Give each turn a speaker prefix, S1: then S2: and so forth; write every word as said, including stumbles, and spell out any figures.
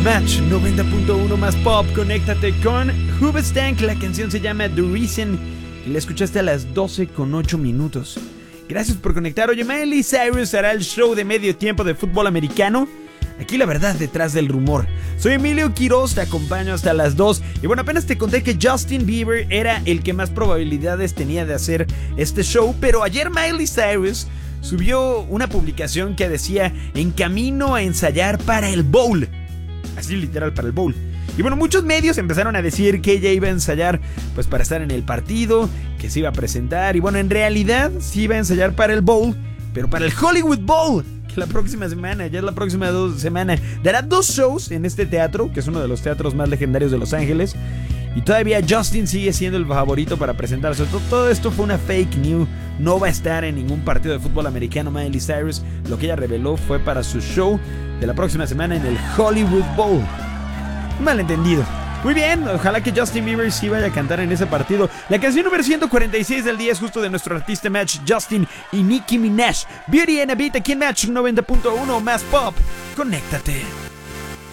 S1: Match noventa punto uno más pop. Conéctate con Hoobastank. La canción se llama The Reason y la escuchaste a las doce con ocho minutos. Gracias por conectar. Oye, Miley Cyrus hará el show de medio tiempo de fútbol americano. Aquí la verdad detrás del rumor. Soy Emilio Quiroz, te acompaño hasta las dos. Y bueno, apenas te conté que Justin Bieber era el que más probabilidades tenía de hacer este show, pero ayer Miley Cyrus subió una publicación que decía en camino a ensayar para el bowl. Así literal, para el bowl. Y bueno, muchos medios empezaron a decir que ella iba a ensayar pues para estar en el partido, que se iba a presentar. Y bueno, en realidad sí iba a ensayar para el bowl, pero para el Hollywood Bowl, que la próxima semana, ya es la próxima dos semana, dará dos shows en este teatro, que es uno de los teatros más legendarios de Los Ángeles. Y todavía Justin sigue siendo el favorito para presentarse. Todo, todo esto fue una fake news. No va a estar en ningún partido de fútbol americano Miley Cyrus. Lo que ella reveló fue para su show de la próxima semana en el Hollywood Bowl. Malentendido. Muy bien, ojalá que Justin Bieber sí vaya a cantar en ese partido. La canción número ciento cuarenta y seis del día es justo de nuestro artista Match, Justin y Nicki Minaj. Beauty and a Beat aquí en Match noventa punto uno más pop. Conéctate.